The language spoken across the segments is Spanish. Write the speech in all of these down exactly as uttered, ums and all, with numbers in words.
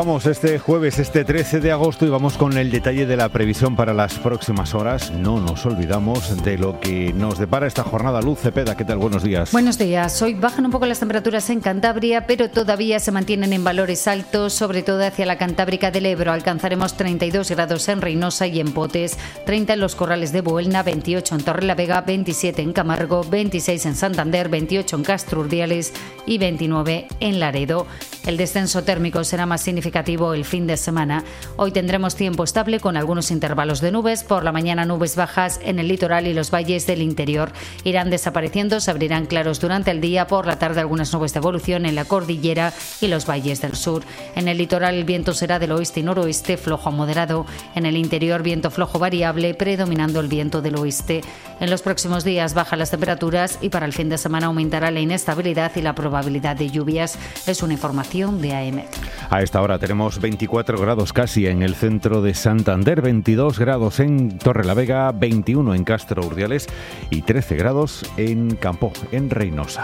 Vamos este jueves, este trece de agosto, y vamos con el detalle de la previsión para las próximas horas. No nos olvidamos de lo que nos depara esta jornada. Luz Cepeda, ¿qué tal? Buenos días. Buenos días. Hoy bajan un poco las temperaturas en Cantabria, pero todavía se mantienen en valores altos, sobre todo hacia la Cantábrica del Ebro. Alcanzaremos treinta y dos grados en Reynosa y en Potes, treinta en los Corrales de Buelna, veintiocho en Torrelavega, veintisiete en Camargo, veintiséis en Santander, veintiocho en Castro Urdiales y veintinueve en Laredo. El descenso térmico será más significativo el fin de semana. Hoy tendremos tiempo estable con algunos intervalos de nubes. Por la mañana nubes bajas en el litoral y los valles del interior. Irán desapareciendo, se abrirán claros durante el día. Por la tarde algunas nubes de evolución en la cordillera y los valles del sur. En el litoral el viento será del oeste y noroeste, flojo a moderado. En el interior viento flojo variable, predominando el viento del oeste. En los próximos días bajan las temperaturas y para el fin de semana aumentará la inestabilidad y la probabilidad de lluvias. Es una información de A E M E T. A esta hora tenemos veinticuatro grados casi en el centro de Santander, veintidós grados en Torrelavega, veintiuno en Castro Urdiales y trece grados en Campo, en Reynosa.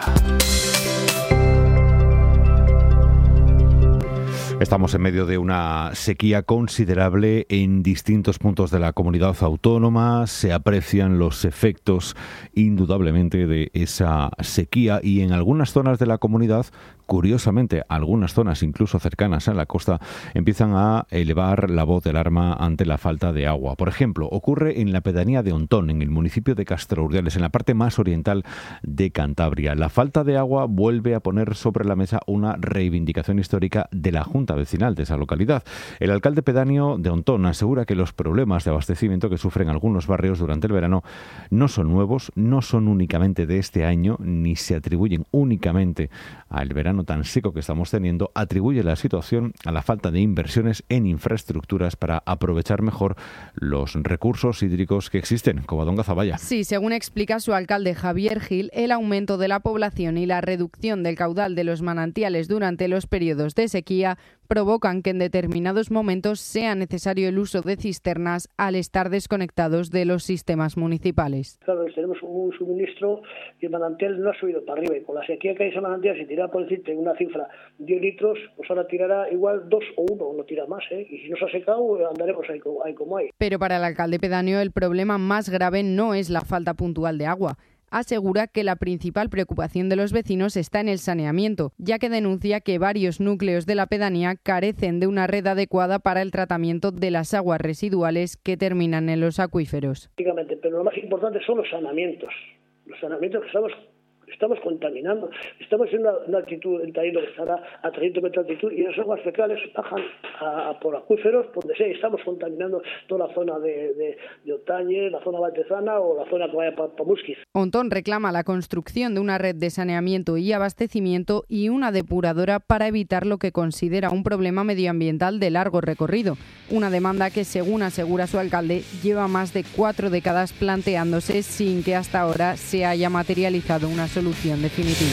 Estamos en medio de una sequía considerable en distintos puntos de la comunidad autónoma. Se aprecian los efectos indudablemente de esa sequía y en algunas zonas de la comunidad, curiosamente, algunas zonas incluso cercanas a la costa, empiezan a elevar la voz de alarma ante la falta de agua. Por ejemplo, ocurre en la pedanía de Ontón, en el municipio de Castro Urdiales, en la parte más oriental de Cantabria. La falta de agua vuelve a poner sobre la mesa una reivindicación histórica de la Junta vecinal de esa localidad. El alcalde pedáneo de Ontón asegura que los problemas de abastecimiento que sufren algunos barrios durante el verano no son nuevos, no son únicamente de este año, ni se atribuyen únicamente al verano tan seco que estamos teniendo. Atribuye la situación a la falta de inversiones en infraestructuras para aprovechar mejor los recursos hídricos que existen. Covadonga Zavalla. Sí, según explica su alcalde Javier Gil, el aumento de la población y la reducción del caudal de los manantiales durante los periodos de sequía provocan que en determinados momentos sea necesario el uso de cisternas al estar desconectados de los sistemas municipales. Claro, tenemos un suministro y el manantial no ha subido para arriba, y con la sequía que hay ese manantial, si tira por decirte una cifra diez litros, pues ahora tirará igual dos o uno, no tira más, ¿eh? Y si no se ha secado, andaremos ahí, ahí como hay. Pero para el alcalde pedáneo el problema más grave no es la falta puntual de agua. Asegura que la principal preocupación de los vecinos está en el saneamiento, ya que denuncia que varios núcleos de la pedanía carecen de una red adecuada para el tratamiento de las aguas residuales que terminan en los acuíferos. Pero lo más importante son los saneamientos, los saneamientos que estamos Estamos contaminando, estamos en una, una altitud, en Taíno que estará a trescientos metros de altitud, y esas aguas fecales bajan a, a por acuíferos, por donde sea. Estamos contaminando toda la zona de, de, de Otañe, la zona baltezana o la zona que vaya para pa Musquiz. Ontón reclama la construcción de una red de saneamiento y abastecimiento y una depuradora para evitar lo que considera un problema medioambiental de largo recorrido. Una demanda que, según asegura su alcalde, lleva más de cuatro décadas planteándose sin que hasta ahora se haya materializado una solución definitiva.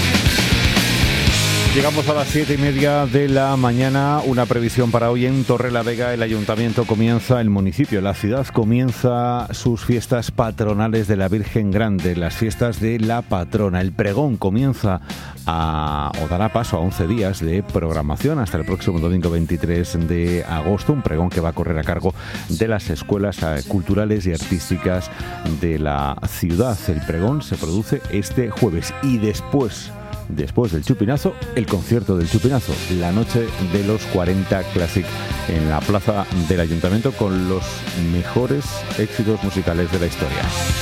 Llegamos a las siete y media de la mañana. Una previsión para hoy en Torrelavega. El ayuntamiento comienza, el municipio, la ciudad comienza sus fiestas patronales de la Virgen Grande, las fiestas de la patrona. El pregón comienza a, o dará paso a once días de programación hasta el próximo domingo veintitrés de agosto. Un pregón que va a correr a cargo de las escuelas culturales y artísticas de la ciudad. El pregón se produce este jueves y después Después del chupinazo, el concierto del chupinazo, la noche de los cuarenta Classic en la plaza del ayuntamiento con los mejores éxitos musicales de la historia.